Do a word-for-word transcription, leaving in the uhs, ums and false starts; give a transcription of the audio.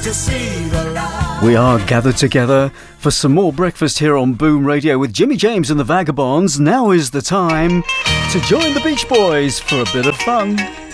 to see the light. We are gathered together for some more breakfast here on Boom Radio with Jimmy James and the Vagabonds. Now is the time to join the Beach Boys for a bit of fun.